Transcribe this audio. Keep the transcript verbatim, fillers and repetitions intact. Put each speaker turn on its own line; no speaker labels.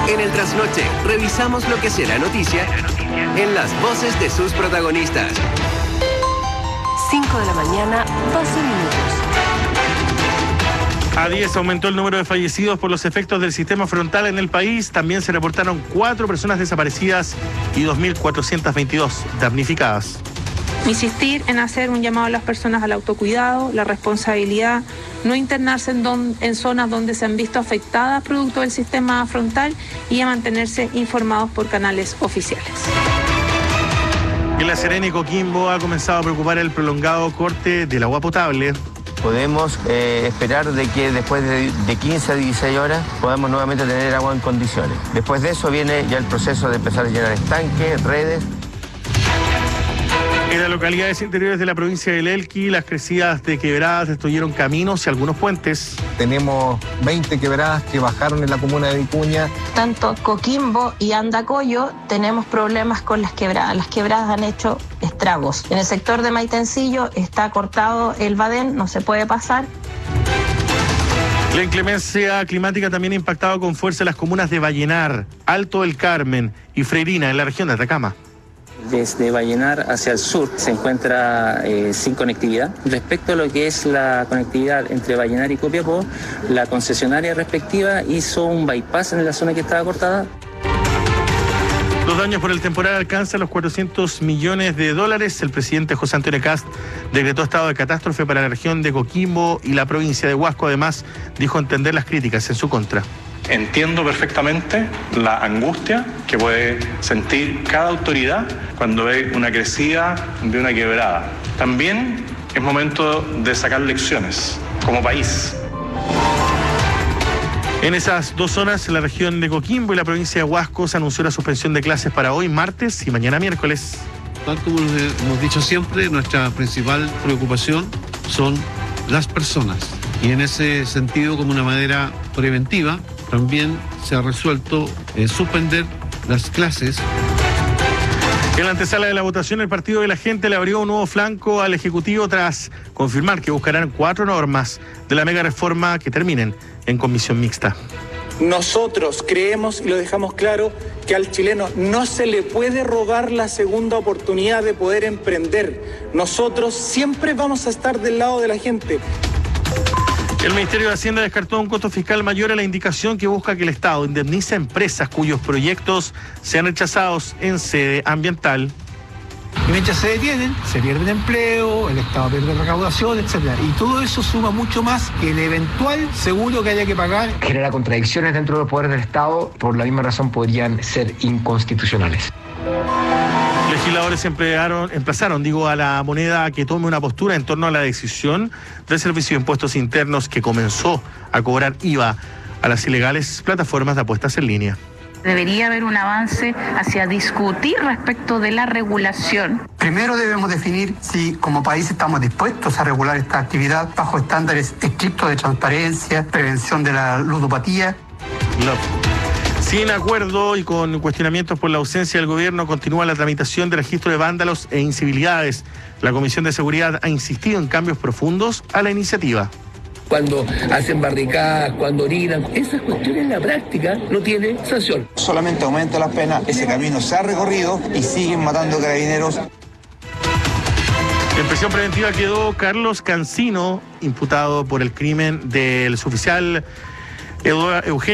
En el trasnoche, revisamos lo que será noticia en las voces de sus protagonistas.
cinco de la mañana, doce minutos.
A diez aumentó el número de fallecidos por los efectos del sistema frontal en el país. También se reportaron cuatro personas desaparecidas y dos mil cuatrocientas veintidós damnificadas.
Insistir en hacer un llamado a las personas al autocuidado, la responsabilidad, no internarse en, don, en zonas donde se han visto afectadas producto del sistema frontal y a mantenerse informados por canales oficiales.
En La Serena y Coquimbo ha comenzado a preocupar el prolongado corte del agua potable.
Podemos eh, esperar de que después de, de quince a dieciséis horas podamos nuevamente tener agua en condiciones. Después de eso viene ya el proceso de empezar a llenar estanques, redes.
En las localidades interiores de la provincia del Elqui, las crecidas de quebradas destruyeron caminos y algunos puentes.
Tenemos veinte quebradas que bajaron en la comuna de Vicuña.
Tanto Coquimbo y Andacollo tenemos problemas con las quebradas. Las quebradas han hecho estragos. En el sector de Maitencillo está cortado el badén, no se puede pasar.
La inclemencia climática también ha impactado con fuerza las comunas de Vallenar, Alto del Carmen y Freirina en la región de Atacama.
Desde Vallenar hacia el sur se encuentra eh, sin conectividad. Respecto a lo que es la conectividad entre Vallenar y Copiapó, la concesionaria respectiva hizo un bypass en la zona que estaba cortada.
Los daños por el temporal alcanzan los cuatrocientos millones de dólares. El presidente José Antonio Kast decretó estado de catástrofe para la región de Coquimbo y la provincia de Huasco. Además, dijo entender las críticas en su contra.
Entiendo perfectamente la angustia que puede sentir cada autoridad cuando ve una crecida de una quebrada. También es momento de sacar lecciones como país.
En esas dos zonas, en la región de Coquimbo y la provincia de Huasco, se anunció la suspensión de clases para hoy, martes y mañana miércoles.
Tal como hemos dicho siempre, nuestra principal preocupación son las personas. Y en ese sentido, como una manera preventiva, también se ha resuelto eh, suspender las clases.
En la antesala de la votación, el Partido de la Gente le abrió un nuevo flanco al Ejecutivo tras confirmar que buscarán cuatro normas de la mega reforma que terminen en comisión mixta.
Nosotros creemos, y lo dejamos claro, que al chileno no se le puede robar la segunda oportunidad de poder emprender. Nosotros siempre vamos a estar del lado de la gente.
El Ministerio de Hacienda descartó un costo fiscal mayor a la indicación que busca que el Estado indemnice a empresas cuyos proyectos sean rechazados en sede ambiental.
Y mientras se detienen, se pierde empleo, el Estado pierde recaudación, etcétera. Y todo eso suma mucho más que el eventual seguro que haya que pagar.
Genera contradicciones dentro de los poderes del Estado, por la misma razón podrían ser inconstitucionales.
Legisladores emplearon, emplazaron digo, a la moneda a que tome una postura en torno a la decisión del Servicio de Impuestos Internos que comenzó a cobrar I V A a las ilegales plataformas de apuestas en línea.
Debería haber un avance hacia discutir respecto de la regulación.
Primero debemos definir si como país estamos dispuestos a regular esta actividad bajo estándares estrictos de transparencia, prevención de la ludopatía.
No. Sin acuerdo y con cuestionamientos por la ausencia del gobierno, continúa la tramitación del registro de vándalos e incivilidades. La Comisión de Seguridad ha insistido en cambios profundos a la iniciativa.
Cuando hacen barricadas, cuando orinan, esas cuestiones en la práctica no tienen sanción.
Solamente aumenta la pena, ese camino se ha recorrido y siguen matando carabineros.
En prisión preventiva quedó Carlos Cancino, imputado por el crimen del suboficial Eugenio